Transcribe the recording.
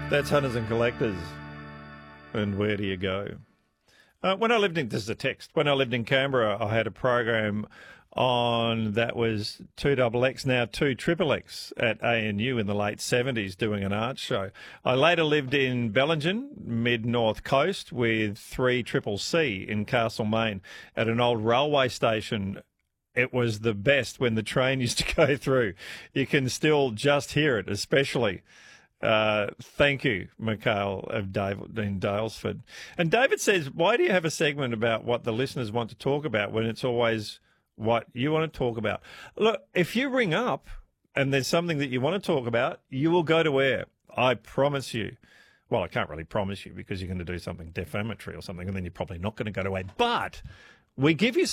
That's Hunters and Collectors. And where do you go? When I lived in, this is a text, when I lived in Canberra, I had a program on that was 2XX, now 2XXX at ANU in the late 70s doing an art show. I later lived in Bellingen, mid-north coast, with 3CCC in Castlemaine at an old railway station. It was the best when the train used to go through. You can still just hear it, especially. Thank you, Mikhail of David in Dalesford. And David says, why do you have a segment about what the listeners want to talk about when it's always what you want to talk about? Look, if you ring up and there's something that you want to talk about, you will go to air. I promise you. Well, I can't really promise you because you're going to do something defamatory or something and then you're probably not going to go to air. But we give you